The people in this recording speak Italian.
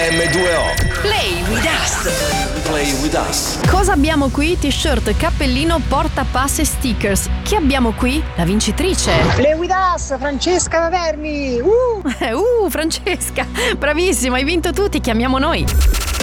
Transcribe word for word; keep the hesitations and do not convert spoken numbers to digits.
emme due o. Play with us. Play with us. Cosa abbiamo qui? T-shirt, cappellino, portapass e stickers. Chi abbiamo qui? La vincitrice. Play with us, Francesca da Vermi. Uh! uh, Francesca, bravissima, hai vinto tu, ti chiamiamo noi.